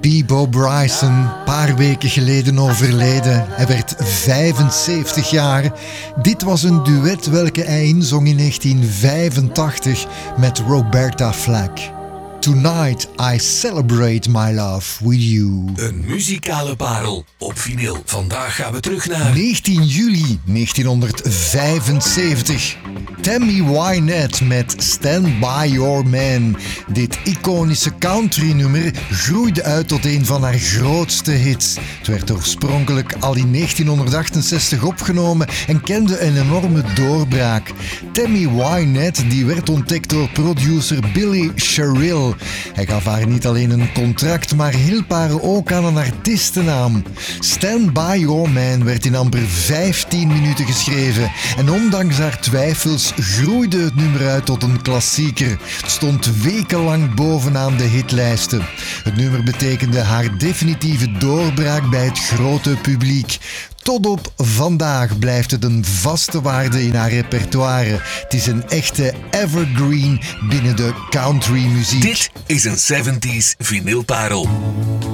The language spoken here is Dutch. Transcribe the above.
Bebo Bryson, een paar weken geleden overleden. Hij werd 75 jaar. Dit was een duet welke hij inzong in 1985 met Roberta Flack. Tonight I celebrate my love with you. Een muzikale parel op vinyl. Vandaag gaan we terug naar 19 juli 1975. Tammy Wynette met Stand By Your Man. Dit iconische countrynummer groeide uit tot een van haar grootste hits. Het werd oorspronkelijk al in 1968 opgenomen en kende een enorme doorbraak. Tammy Wynette die werd ontdekt door producer Billy Sherrill. Hij gaf haar niet alleen een contract, maar hielp haar ook aan een artiestennaam. Stand By Your Man werd in amper 15 minuten geschreven en ondanks haar twijfels groeide het nummer uit tot een klassieker. Het stond wekenlang bovenaan de hitlijsten. Het nummer betekende haar definitieve doorbraak bij het grote publiek. Tot op vandaag blijft het een vaste waarde in haar repertoire. Het is een echte evergreen binnen de countrymuziek. Dit is een 70s vinylparel.